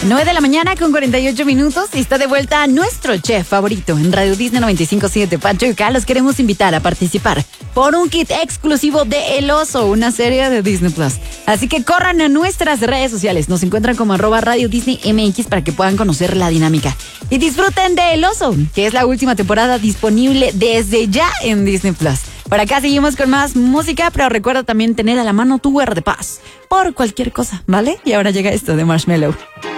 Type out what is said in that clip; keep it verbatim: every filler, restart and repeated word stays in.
nueve de la mañana con cuarenta y ocho minutos y está de vuelta nuestro chef favorito en Radio Disney noventa y cinco punto siete. Pancho y Carlos queremos invitar a participar por un kit exclusivo de El Oso, una serie de Disney Plus. Así que corran a nuestras redes sociales. Nos encuentran como arroba Radio Disney M X para que puedan conocer la dinámica. Y disfruten de El Oso, que es la última temporada disponible desde ya en Disney Plus. Por acá seguimos con más música, pero recuerda también tener a la mano tu guardaespás por cualquier cosa, ¿vale? Y ahora llega esto de Marshmello.